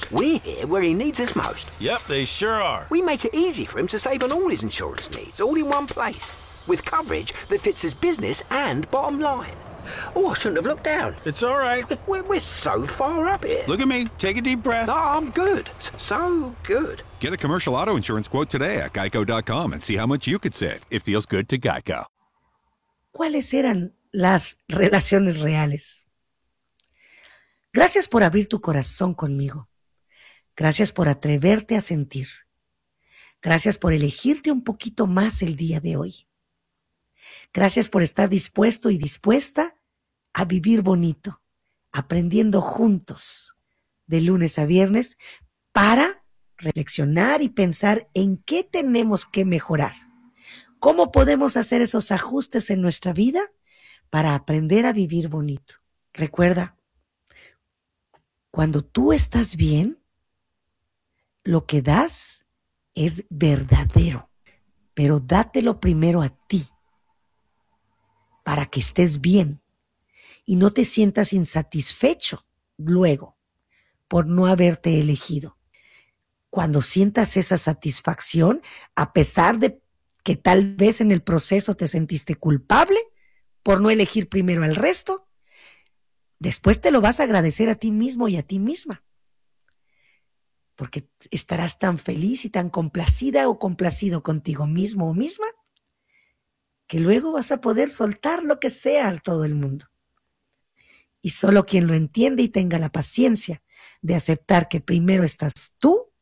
We're here where he needs us most. Yep, they sure are. We make it easy for him to save on all his insurance needs, all in one place, with coverage that fits his business and bottom line. Oh, I shouldn't have looked down. It's all right. We're so far up here. Look at me. Take a deep breath. No, I'm good. So good. Get a commercial auto insurance quote today at geico.com and see how much you could save. It feels good to Geico. ¿Cuáles eran las relaciones reales? Gracias por abrir tu corazón conmigo. Gracias por atreverte a sentir. Gracias por elegirte un poquito más el día de hoy. Gracias por estar dispuesto y dispuesta a vivir bonito, aprendiendo juntos de lunes a viernes para reflexionar y pensar en qué tenemos que mejorar. ¿Cómo podemos hacer esos ajustes en nuestra vida para aprender a vivir bonito? Recuerda, cuando tú estás bien, lo que das es verdadero, pero dátelo primero a ti para que estés bien y no te sientas insatisfecho luego por no haberte elegido. Cuando sientas esa satisfacción, a pesar de que tal vez en el proceso te sentiste culpable por no elegir primero al resto, después te lo vas a agradecer a ti mismo y a ti misma, porque estarás tan feliz y tan complacida o complacido contigo mismo o misma que luego vas a poder soltar lo que sea a todo el mundo. Y solo quien lo entiende y tenga la paciencia de aceptar que primero estás tú,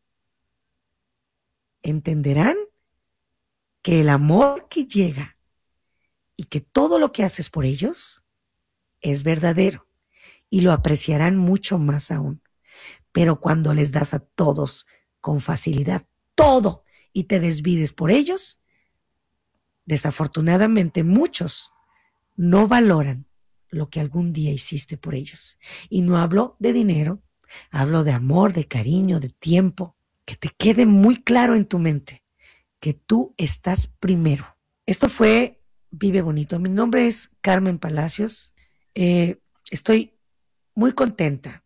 entenderán que el amor que llega y que todo lo que haces por ellos es verdadero y lo apreciarán mucho más aún. Pero cuando les das a todos con facilidad todo y te desvives por ellos, desafortunadamente muchos no valoran lo que algún día hiciste por ellos. Y no hablo de dinero, hablo de amor, de cariño, de tiempo. Que te quede muy claro en tu mente que tú estás primero. Esto fue Vive Bonito. Mi nombre es Carmen Palacios. Estoy muy contenta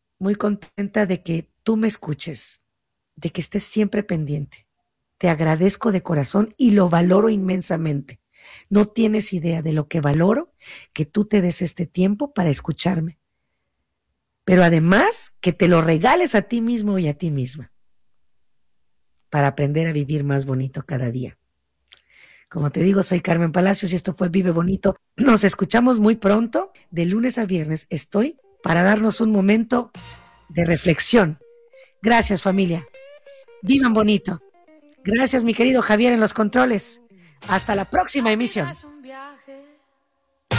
de que tú me escuches, de que estés siempre pendiente. Te agradezco de corazón y lo valoro inmensamente. No tienes idea de lo que valoro que tú te des este tiempo para escucharme. Pero además que te lo regales a ti mismo y a ti misma para aprender a vivir más bonito cada día. Como te digo, soy Carmen Palacios y esto fue Vive Bonito. Nos escuchamos muy pronto. De lunes a viernes estoy para darnos un momento de reflexión. Gracias, familia. Vivan bonito. Gracias, mi querido Javier en los controles. Hasta la próxima emisión.